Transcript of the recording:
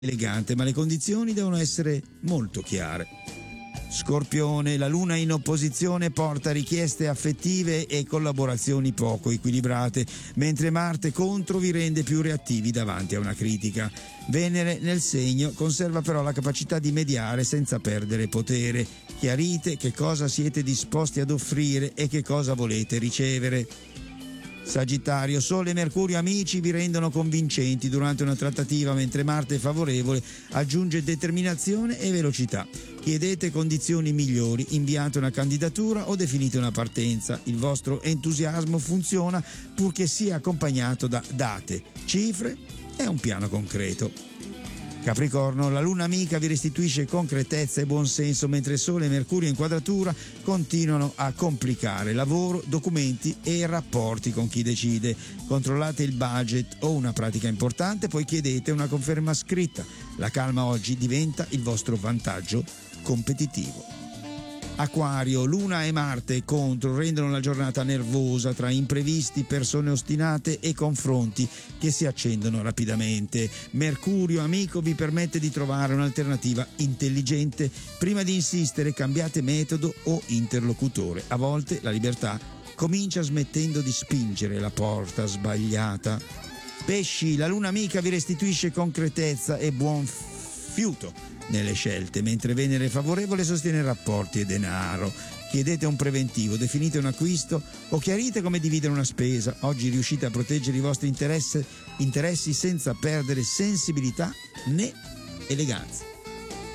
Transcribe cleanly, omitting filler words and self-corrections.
elegante, ma le condizioni devono essere molto chiare. Scorpione, la luna in opposizione porta richieste affettive e collaborazioni poco equilibrate, mentre Marte contro vi rende più reattivi davanti a una critica. Venere nel segno conserva però la capacità di mediare senza perdere potere. Chiarite che cosa siete disposti ad offrire e che cosa volete ricevere. Sagittario, Sole e Mercurio amici vi rendono convincenti durante una trattativa, mentre Marte favorevole aggiunge determinazione e velocità. Chiedete condizioni migliori, inviate una candidatura o definite una partenza. Il vostro entusiasmo funziona purché sia accompagnato da date, cifre e un piano concreto. Capricorno, la luna amica vi restituisce concretezza e buonsenso, mentre Sole e Mercurio in quadratura continuano a complicare lavoro, documenti e rapporti con chi decide. Controllate il budget o una pratica importante, poi chiedete una conferma scritta. La calma oggi diventa il vostro vantaggio competitivo. Acquario, Luna e Marte contro rendono la giornata nervosa tra imprevisti, persone ostinate e confronti che si accendono rapidamente. Mercurio amico vi permette di trovare un'alternativa intelligente. Prima di insistere cambiate metodo o interlocutore. A volte la libertà comincia smettendo di spingere la porta sbagliata. Pesci, la luna amica vi restituisce concretezza e buon fiuto nelle scelte, mentre Venere favorevole sostiene rapporti e denaro. Chiedete un preventivo, definite un acquisto o chiarite come dividere una spesa. Oggi riuscite a proteggere i vostri interessi senza perdere sensibilità né eleganza.